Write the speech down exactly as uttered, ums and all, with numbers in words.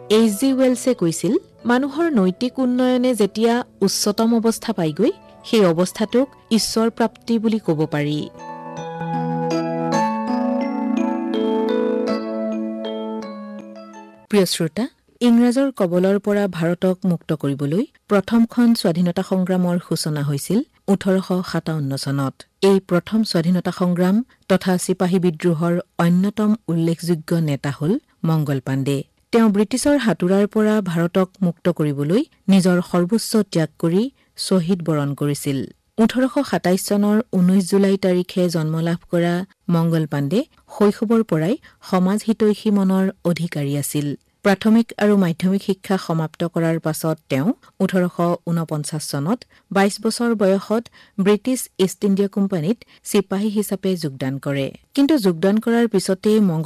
H G ৱেলছে কৈছিল, মানুহৰ নৈতিক উন্নয়নে যেতিয়া উচ্চতম অৱস্থা পাইগৈ, সেই অৱস্থাটোক ঈশ্বৰ প্ৰাপ্তি বুলি ক'ব পাৰি। প্ৰিয় শ্ৰোতা, ইংৰাজৰ কবলৰ পৰা ভাৰতক মুক্ত কৰিবলৈ প্ৰথমখন স্বাধীনতা সংগ্ৰামৰ সূচনা হৈছিল ওঠৰশ সাতাৱন্ন চনত। এই প্ৰথম স্বাধীনতা সংগ্ৰাম তথা চিপাহী বিদ্ৰোহৰ অন্যতম উল্লেখযোগ্য নেতা হ'ল মংগল পাণ্ডে। তেওঁ ব্ৰিটিছৰ হাতোৰাৰ পৰা ভাৰতক মুক্ত কৰিবলৈ নিজৰ সৰ্বোচ্চ ত্যাগ কৰি শ্বহীদ বৰণ কৰিছিল। ওঠৰশ সাতাইশ চনৰ ঊনৈশ জুলাই তাৰিখে জন্মলাভ কৰা মংগল পাণ্ডে শৈশৱৰ পৰাই সমাজ হিতৈষী মনৰ অধিকাৰী আছিল। প্ৰাথমিক আৰু মাধ্যমিক শিক্ষা সমাপ্ত কৰাৰ পাছত তেওঁ ওঠৰশ ঊনপঞ্চাছ চনত বাইশ বছৰ বয়সত ব্ৰিটিছ ইষ্ট ইণ্ডিয়া কোম্পানীত চিপাহী হিচাপে যোগদান কৰে। কিন্তু যোগদান কৰাৰ পিছতেই